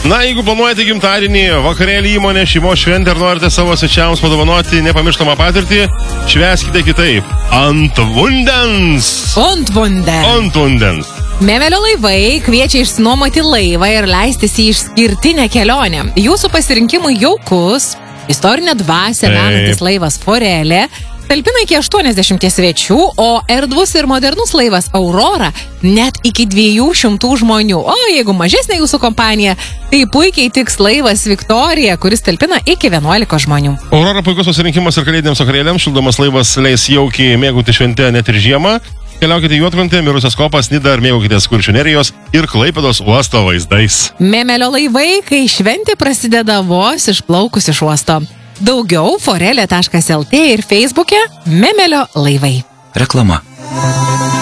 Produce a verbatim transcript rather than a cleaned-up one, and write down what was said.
Na, jeigu planuojate gimtadienį, vakarėlį įmonę, šeimos šventę ir norite savo svečiams padovanoti nepamirštamą patirtį, švęskite kitaip. Ant vandens. Ant vandens. Ant vandens. Memelio laivai kviečia išsinuomoti laivą ir leistis į išskirtinę kelionę. Jūsų pasirinkimui jaukus, istorinę dvasią menantis laivas Forelė talpina iki aštuoniasdešimt svečių, o erdvus ir modernus laivas Aurora net iki dviejų šimtų žmonių. O jeigu mažesnė jūsų kompanija, tai puikiai tiks laivas Viktorija, kuris talpina iki vienuolikos žmonių. Aurora puikus pasirinkimas ir kalėdiniams vakarėliams. Šildomas laivas leis jaukiai mėgauti šventę net ir žiemą. Keliaukite į Juodkrantę, Mirusios kopas, Nidą ir mėgaukitės Kuršių nerijos ir Klaipėdos uosto vaizdais. Memelio laivai, kai šventė prasideda vos išplaukus iš uosto. Daugiau forelė taškas lt ir Facebook'e Memelio laivai. Reklama.